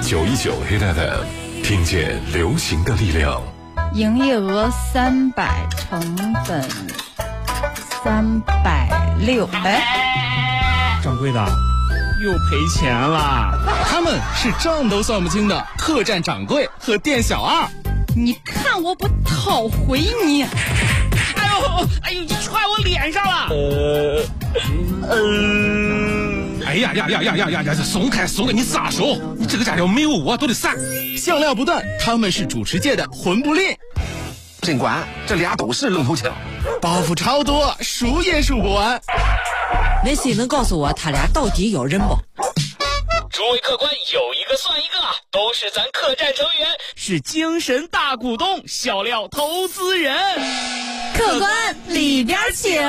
919 Hit FM， 听见流行的力量。 营业额300，成本360。 掌柜的，又赔钱了。 他们是账都算不清的客栈掌柜和店小二。 你看我不讨回你！ 哎呦，你踹我脸上了！哎呀，松开，你撒手！你这个家伙没有我都得散。笑料不断，他们是主持界的魂不吝。 尽管这俩都是愣头青， 包袱超多，数也数不完。 那谁能告诉我他俩到底有人不？ 诸位客官，有一个算一个，都是咱客栈成员， 是精神大股东，笑料投资人。 客官里边请。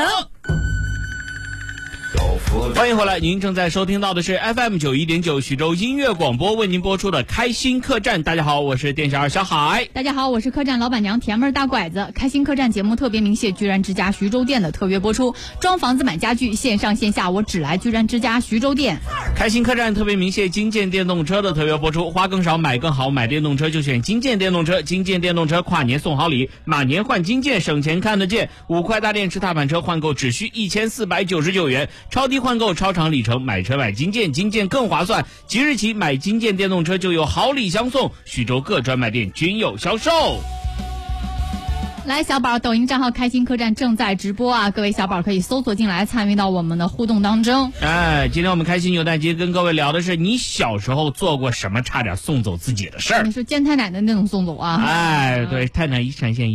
欢迎回来，您正在收听到的是 FM 91.9徐州音乐广播为您播出的开心客栈。大家好，我是店小二小海。 大家好，我是客栈老板娘甜妹大拐子。开心客栈节目特别鸣谢居然之家徐州店的特约播出，装房子买家具线上线下我只来居然之家徐州店。 开心客栈特别鸣谢金建电动车的特约播出，花更少买更好，买电动车就选金建电动车。金建电动车跨年送好礼，马年换金建，省钱看得见。5块大电池踏板车换购只需1499元，超低换购超长里程，买车买金建，金建更划算。即日起买金建电动车就有好礼相送，徐州各专卖店均有销售。 来，小宝，抖音账号开心客栈正在直播啊！各位小宝可以搜索进来，参与到我们的互动当中。 今天我们开心扭蛋机跟各位聊的是你小时候做过什么差点送走自己的事儿。 你说见太奶的那种送走啊？ 对，太奶一闪现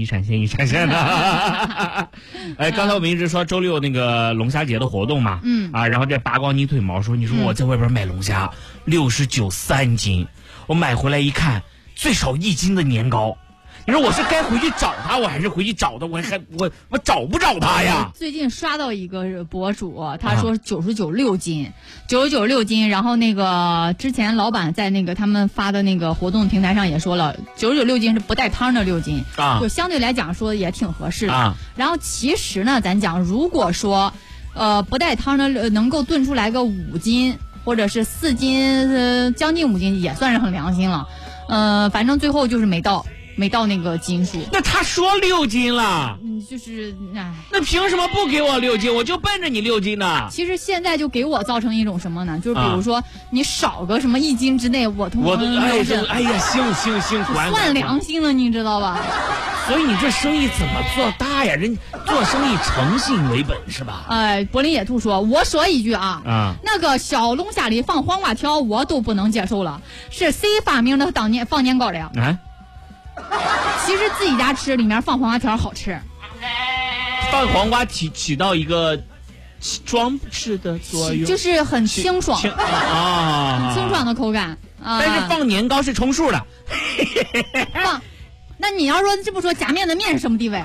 的。刚才我们一直说周六那个龙虾节的活动嘛，然后这拔光你腿毛说，你说我在外边买龙虾69 3斤，我买回来一看，最少1斤的年糕。你说我是该回去找他，我还是回去找他？我找不着他呀？ 最近刷到一个博主，他说99.6斤，99.6斤。然后那个之前老板在那个他们发的那个活动平台上也说了，99.6斤是不带汤的6斤啊，就相对来讲说也挺合适的啊。然后其实呢，咱讲如果说不带汤的能够炖出来个5斤或者是4斤，将近5斤也算是很良心了。反正最后就是没到那个斤数。 那他说6斤了， 就是那凭什么不给我6斤？我就奔着你6斤呢。 其实现在就给我造成一种什么呢？就是比如说你少个什么1斤之内，我哎呀，行， 算良心了，你知道吧？ 所以你这生意怎么做大呀？人做生意诚信为本是吧？ 柏林野兔说，我说一句那个小龙虾里放黄瓜条我都不能接受了，是谁发明的当年放年糕的呀？其实自己家吃里面放黄瓜条好吃， 放黄瓜起到一个装饰的作用， 就是很清爽很清爽的口感但是放年糕是充数的。 那你要说这么说，假面的面是什么地位？